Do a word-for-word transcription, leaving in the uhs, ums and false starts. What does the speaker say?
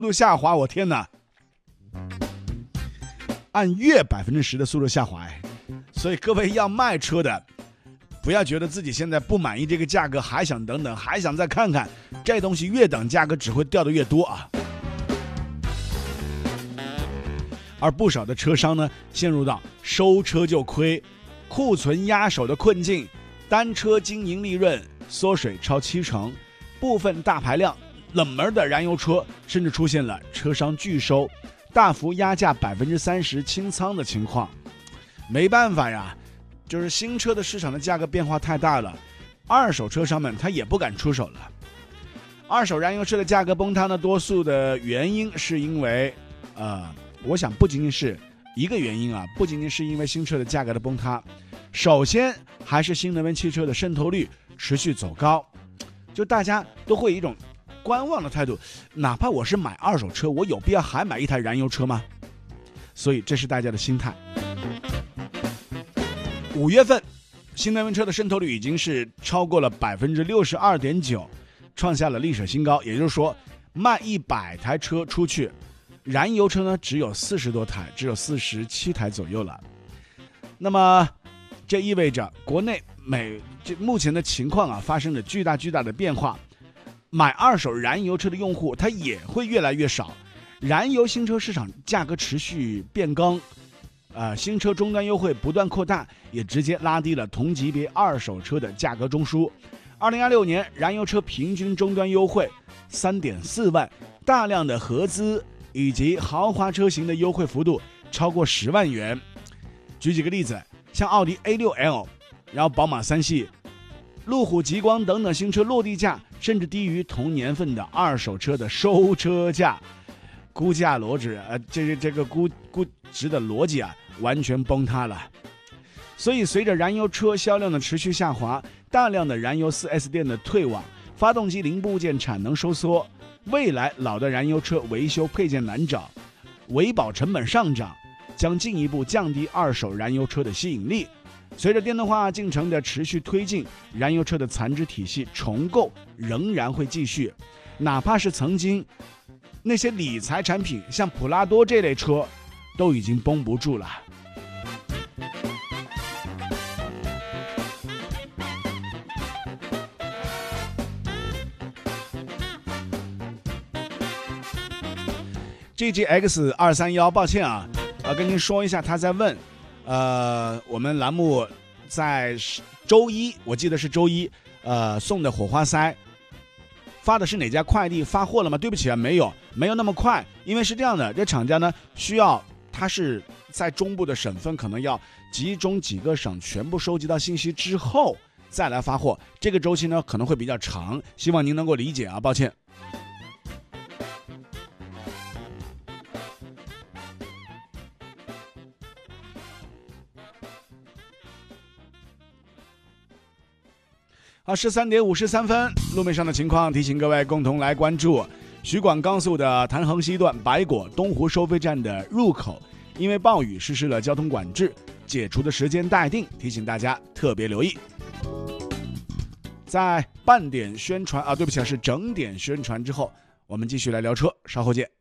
度下滑，我天哪！按月百分之十的速度下滑，所以各位要卖车的，不要觉得自己现在不满意这个价格，还想等等，还想再看看，这东西越等价格只会掉得越多啊。而不少的车商呢，陷入到收车就亏、库存压手的困境，单车经营利润缩水超七成，部分大排量、冷门的燃油车甚至出现了车商拒收、大幅压价百分之三十清仓的情况。没办法呀，就是新车的市场的价格变化太大了，二手车商们他也不敢出手了。二手燃油车的价格崩塌呢，多数的原因是因为，呃，我想不仅仅是一个原因啊，不仅仅是因为新车的价格的崩塌，首先还是新能源汽车的渗透率持续走高，就大家都会有一种观望的态度，哪怕我是买二手车，我有必要还买一台燃油车吗？所以这是大家的心态。五月份，新能源车的渗透率已经是超过了百分之六十二点九，创下了历史新高。也就是说，卖一百台车出去，燃油车呢只有四十多台，只有四十七台左右了。那么，这意味着国内每这目前的情况啊发生了巨大巨大的变化。买二手燃油车的用户，他也会越来越少。燃油新车市场价格持续变更。呃，新车终端优惠不断扩大，也直接拉低了同级别二手车的价格中枢。二零二六年，燃油车平均终端优惠三点四万，大量的合资以及豪华车型的优惠幅度超过十万元。举几个例子，像奥迪 A 六 L， 然后宝马三系、路虎极光等等新车落地价甚至低于同年份的二手车的收车价。估价逻辑，呃，这个这个估估值的逻辑啊，完全崩塌了。所以，随着燃油车销量的持续下滑，大量的燃油 四 S 店的退网，发动机零部件产能收缩，未来老的燃油车维修配件难找，维保成本上涨，将进一步降低二手燃油车的吸引力。随着电动化进程的持续推进，燃油车的残值体系重构仍然会继续，哪怕是曾经那些理财产品，像普拉多这类车，都已经绷不住了。G G X 二三一，抱歉啊，呃，跟您说一下，他在问，呃，我们栏目在周一，我记得是周一，呃，送的火花塞。发的是哪家快递？发货了吗？对不起啊，没有，没有那么快，因为是这样的，这厂家呢需要，它是在中部的省份，可能要集中几个省全部收集到信息之后再来发货，这个周期呢可能会比较长，希望您能够理解啊，抱歉。好，十三点五十三分，路面上的情况提醒各位共同来关注。徐广高速的潭衡西段白果东湖收费站的入口，因为暴雨实施了交通管制，解除的时间待定，提醒大家特别留意。在半点宣传啊，对不起啊，是整点宣传之后，我们继续来聊车，稍后见。